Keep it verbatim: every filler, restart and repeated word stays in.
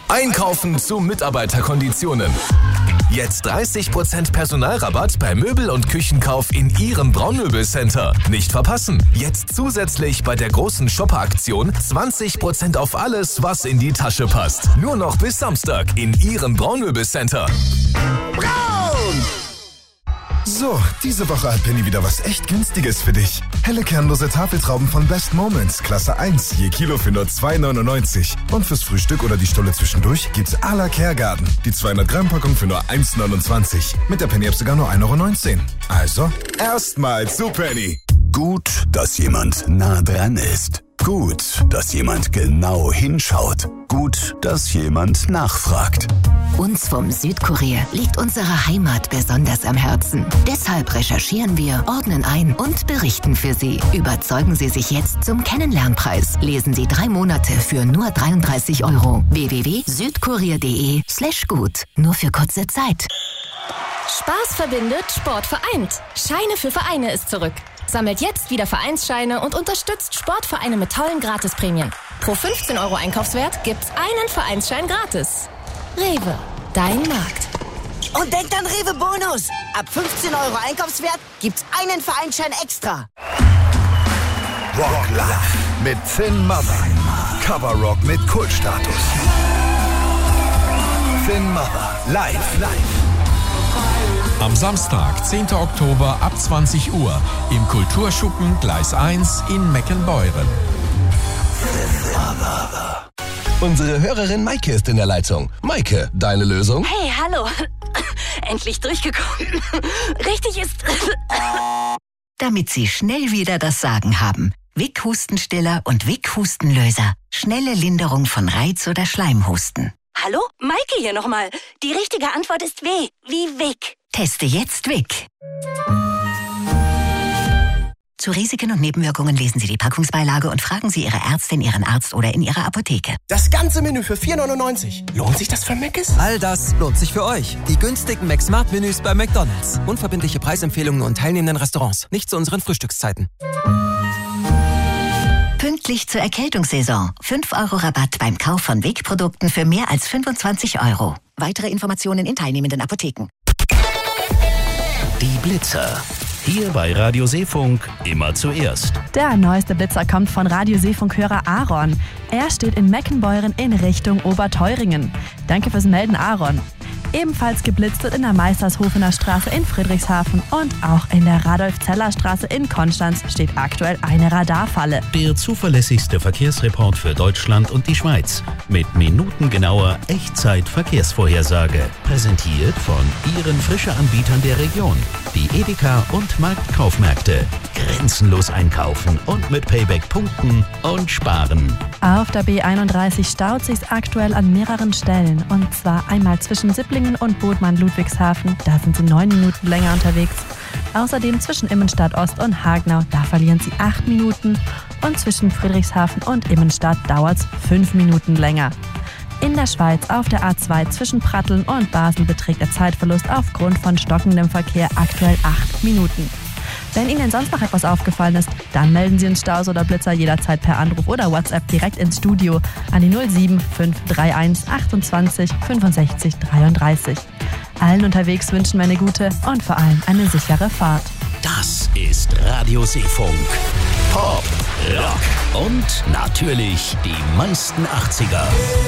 Einkaufen zu Mitarbeiterkonditionen. Jetzt dreißig Prozent Personalrabatt bei Möbel- und Küchenkauf in Ihrem Braunmöbelcenter. Nicht verpassen. Jetzt zusätzlich bei der großen Shopper-Aktion zwanzig Prozent auf alles, was in die Tasche passt. Nur noch bis Samstag in Ihrem Braunmöbelcenter. Braun! So, diese Woche hat Penny wieder was echt Günstiges für dich. Helle kernlose Tafeltrauben von Best Moments, Klasse eins, je Kilo für nur zwei neunundneunzig. Und fürs Frühstück oder die Stulle zwischendurch gibt's à la Kergarten. Die zweihundert Gramm Packung für nur eins neunundzwanzig. Mit der Penny-App sogar nur ein Euro neunzehn. Also, erstmal zu Penny. Gut, dass jemand nah dran ist. Gut, dass jemand genau hinschaut. Gut, dass jemand nachfragt. Uns vom Südkurier liegt unsere Heimat besonders am Herzen. Deshalb recherchieren wir, ordnen ein und berichten für Sie. Überzeugen Sie sich jetzt zum Kennenlernpreis. Lesen Sie drei Monate für nur dreiunddreißig Euro. w w w punkt südkurier punkt de slash gut. Nur für kurze Zeit. Spaß verbindet, Sport vereint. Scheine für Vereine ist zurück. Sammelt jetzt wieder Vereinsscheine und unterstützt Sportvereine mit tollen Gratisprämien. Pro fünfzehn Euro Einkaufswert gibt's einen Vereinsschein gratis. Rewe, dein Markt. Und denkt an Rewe Bonus. Ab fünfzehn Euro Einkaufswert gibt's einen Vereinsschein extra. Rock Live mit Finn Mother. Cover Rock mit Kultstatus. Finn Mother live, live. Am Samstag, zehnten Oktober ab zwanzig Uhr im Kulturschuppen Gleis eins in Meckenbeuren. Unsere Hörerin Maike ist in der Leitung. Maike, deine Lösung? Hey, hallo. Endlich durchgekommen. Richtig ist... Damit Sie schnell wieder das Sagen haben. Vic Hustenstiller und Vic Hustenlöser. Schnelle Linderung von Reiz- oder Schleimhusten. Hallo? Maike hier nochmal. Die richtige Antwort ist W, wie Vic. Teste jetzt Vic. Zu Risiken und Nebenwirkungen lesen Sie die Packungsbeilage und fragen Sie Ihre Ärztin, Ihren Arzt oder in Ihrer Apotheke. Das ganze Menü für vier neunundneunzig. Lohnt sich das für Mc's? All das lohnt sich für euch. Die günstigen McSmart-Menüs bei McDonald's. Unverbindliche Preisempfehlungen und teilnehmenden Restaurants. Nicht zu unseren Frühstückszeiten. Pünktlich zur Erkältungssaison. fünf Euro Rabatt beim Kauf von Vic-Produkten für mehr als fünfundzwanzig Euro. Weitere Informationen in teilnehmenden Apotheken. Die Blitzer. Hier bei Radio Seefunk immer zuerst. Der neueste Blitzer kommt von Radio Seefunk-Hörer Aaron. Er steht in Meckenbeuren in Richtung Oberteuringen. Danke fürs Melden, Aaron. Ebenfalls geblitzt wird in der Meistershofener Straße in Friedrichshafen und auch in der Radolf-Zeller-Straße in Konstanz steht aktuell eine Radarfalle. Der zuverlässigste Verkehrsreport für Deutschland und die Schweiz mit minutengenauer Echtzeit-Verkehrsvorhersage. Präsentiert von Ihren Frische-Anbietern der Region. Die Edeka und Marktkaufmärkte. Grenzenlos einkaufen und mit Payback punkten und sparen. Auf der B einunddreißig staut sich's aktuell an mehreren Stellen. Und zwar einmal zwischen Sipplingen und Bodmann-Ludwigshafen. Da sind Sie neun Minuten länger unterwegs. Außerdem zwischen Immenstadt Ost und Hagenau. Da verlieren Sie acht Minuten. Und zwischen Friedrichshafen und Immenstadt dauert's fünf Minuten länger. In der Schweiz auf der A zwei zwischen Pratteln und Basel beträgt der Zeitverlust aufgrund von stockendem Verkehr aktuell acht Minuten. Wenn Ihnen sonst noch etwas aufgefallen ist, dann melden Sie uns Staus oder Blitzer jederzeit per Anruf oder WhatsApp direkt ins Studio an die null sieben fünf drei eins achtundzwanzig fünfundsechzig dreiunddreißig. Allen unterwegs wünschen wir eine gute und vor allem eine sichere Fahrt. Das ist Radio Seefunk. Pop, Rock und natürlich die meisten achtziger.